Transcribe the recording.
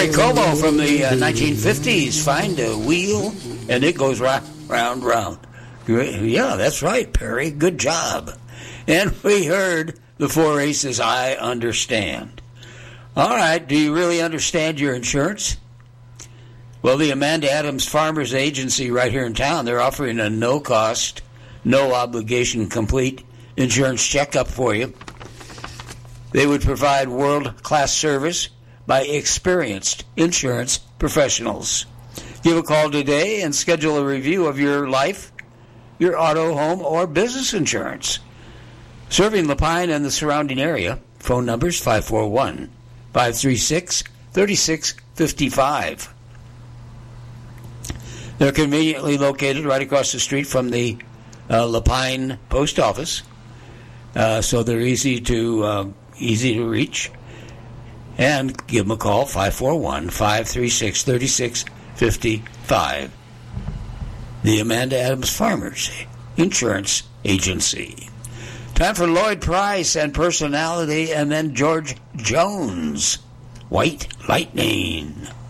Como from the 1950s. Find a wheel, and it goes round, round. Yeah, that's right, Perry. Good job. And we heard the Four Aces, I Understand. All right, do you really understand your insurance? Well, the Amanda Adams Farmers Agency right here in town, they're offering a no-cost, no-obligation complete insurance checkup for you. They would provide world-class service by experienced insurance professionals. Give a call today and schedule a review of your life, your auto, home, or business insurance. Serving Lapine and the surrounding area, phone numbers 541-536-3655. They're conveniently located right across the street from the Lapine Post Office, so they're easy to reach. And give them a call, 541-536-3655. The Amanda Adams Farmers Insurance Agency. Time for Lloyd Price and Personality, and then George Jones, White Lightning.